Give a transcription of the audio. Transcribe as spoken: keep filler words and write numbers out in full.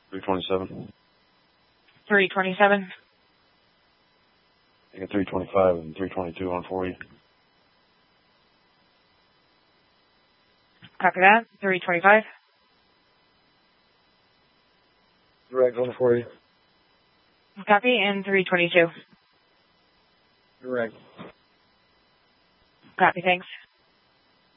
three twenty-seven. three twenty-seven. I got three twenty-five and three twenty-two on for you. Copy that. three twenty-five. Direct on for you. Copy, and three twenty-two. Direct. Copy, thanks.